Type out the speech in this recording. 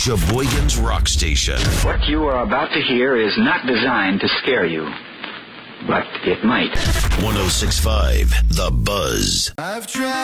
Sheboygan's Rock Station. What you are about to hear is not designed to scare you, but it might. 106.5 The Buzz. I've tried.